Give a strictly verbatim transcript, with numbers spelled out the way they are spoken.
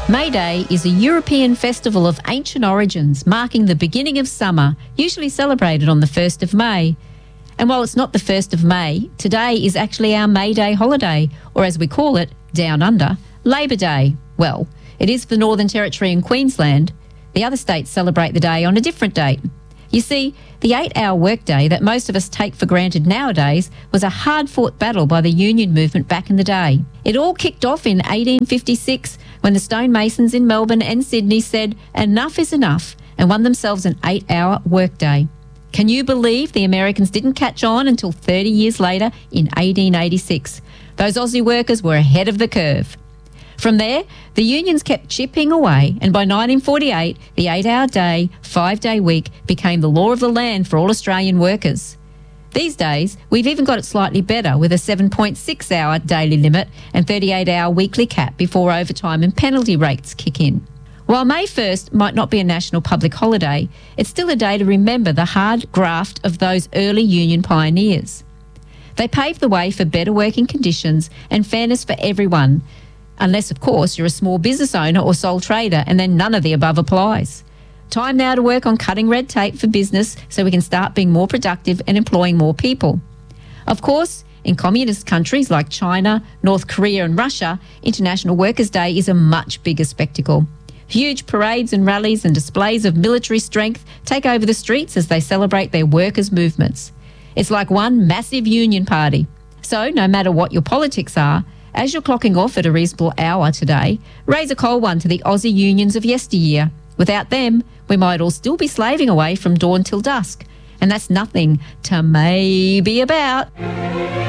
May Day is a European festival of ancient origins, marking the beginning of summer, usually celebrated on the first of May. And while it's not the first of May, today is actually our May Day holiday, or as we call it, down under, Labor Day. Well, it is for the Northern Territory and Queensland. The other states celebrate the day on a different date. You see, the eight-hour workday that most of us take for granted nowadays was a hard-fought battle by the union movement back in the day. It all kicked off in eighteen fifty-six when the stonemasons in Melbourne and Sydney said enough is enough and won themselves an eight-hour workday. Can you believe the Americans didn't catch on until thirty years later in eighteen eighty-six? Those Aussie workers were ahead of the curve. From there, the unions kept chipping away, and by nineteen forty-eight, the eight-hour day, five-day week became the law of the land for all Australian workers. These days, we've even got it slightly better with a seven point six hour daily limit and thirty-eight hour weekly cap before overtime and penalty rates kick in. While May first might not be a national public holiday, it's still a day to remember the hard graft of those early union pioneers. They paved the way for better working conditions and fairness for everyone, unless, of course, you're a small business owner or sole trader, and then none of the above applies. Time now to work on cutting red tape for business so we can start being more productive and employing more people. Of course, in communist countries like China, North Korea and Russia, International Workers' Day is a much bigger spectacle. Huge parades and rallies and displays of military strength take over the streets as they celebrate their workers' movements. It's like one massive union party. So, no matter what your politics are, as you're clocking off at a reasonable hour today, raise a cold one to the Aussie unions of yesteryear. Without them, we might all still be slaving away from dawn till dusk. And that's nothing to maybe about.